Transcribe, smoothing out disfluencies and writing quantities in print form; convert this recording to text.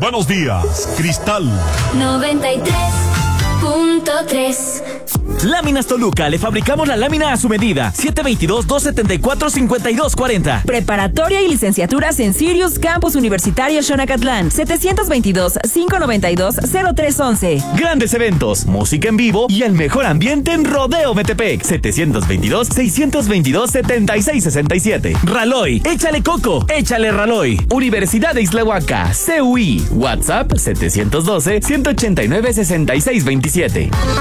Buenos días, Cristal 93.3. Láminas Toluca, le fabricamos la lámina a su medida. 722-274-5240. Preparatoria y licenciaturas en Sirius Campus Universitario Xonacatlán. 722-592-0311. Grandes eventos, música en vivo y el mejor ambiente en Rodeo Metepec. 722-622-7667. Raloy, échale coco, échale Raloy. Universidad de Ixtlahuaca, CUI. WhatsApp 712-189-6627.